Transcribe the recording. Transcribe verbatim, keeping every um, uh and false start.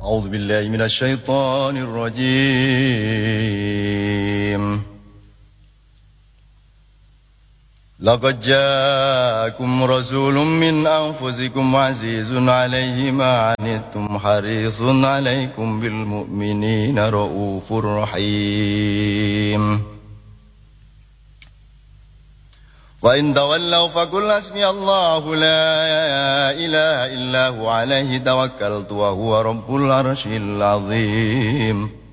أعوذ بالله من الشيطان الرجيم. لقد جاءكم رسول من أنفسكم عزيز عليه ما عنتم حريص عليكم بالمؤمنين رؤوف رحيم. وإن تولوا فقل حسبي الله لا إله إلا هو عليه توكلت وهو رب العرش العظيم.